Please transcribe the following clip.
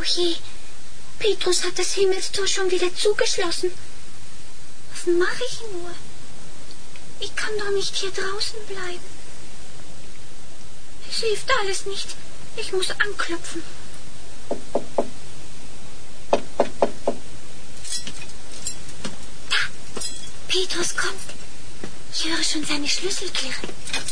je, Petrus hat das Himmelstor schon wieder zugeschlossen. Was mache ich nur? Ich kann doch nicht hier draußen bleiben. Es hilft alles nicht. Ich muss anklopfen. Da, Petrus kommt. Ich höre schon seine Schlüssel klirren.